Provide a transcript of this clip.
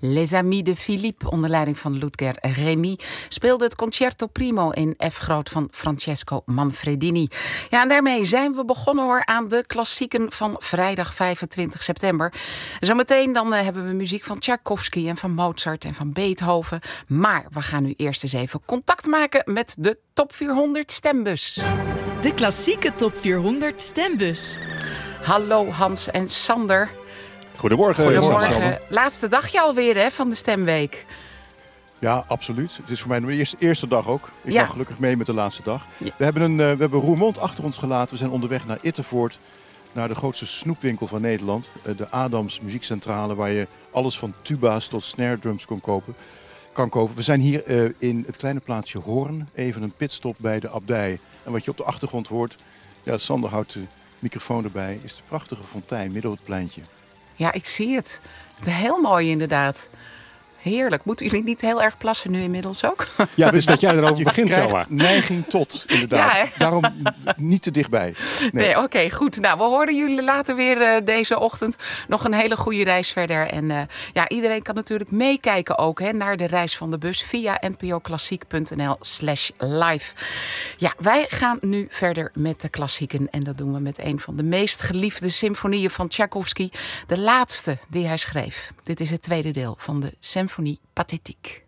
Les Amis de Philippe, onder leiding van Ludger Remy, speelde het Concerto Primo in F groot van Francesco Manfredini. Ja, en daarmee zijn we begonnen hoor aan de klassieken van vrijdag 25 september. Zometeen dan hebben we muziek van Tchaikovsky en van Mozart en van Beethoven. Maar we gaan nu eerst eens even contact maken met de Top 400 stembus. De klassieke Top 400 stembus. Hallo Hans en Sander. Goedemorgen. Goedemorgen. Laatste dagje alweer hè, van de stemweek. Ja, absoluut. Het is voor mij de eerste dag ook. Ik Ja. mag gelukkig mee met de laatste dag. Ja. We hebben Roermond achter ons gelaten. We zijn onderweg naar Ittervoort. Naar de grootste snoepwinkel van Nederland. De Adams Muziekcentrale. Waar je alles van tuba's tot snare drums kan kopen. We zijn hier in het kleine plaatsje Hoorn. Even een pitstop bij de abdij. En wat je op de achtergrond hoort. Ja, Sander houdt de microfoon erbij. Is de prachtige fontein midden op het pleintje. Ja, ik zie het. Heel mooi inderdaad. Heerlijk. Moeten jullie niet heel erg plassen nu inmiddels ook? Ja, dus dat jij erover begint krijgt zomaar. neiging tot, inderdaad. Ja, hè? Daarom niet te dichtbij. Nee, oké, goed. Nou, we horen jullie later weer deze ochtend. Nog een hele goede reis verder. En ja, iedereen kan natuurlijk meekijken ook hè, naar de reis van de bus via npoklassiek.nl/live. Ja, wij gaan nu verder met de klassieken. En dat doen we met een van de meest geliefde symfonieën van Tchaikovsky. De laatste die hij schreef. Dit is het tweede deel van de Symphonie Pathétique.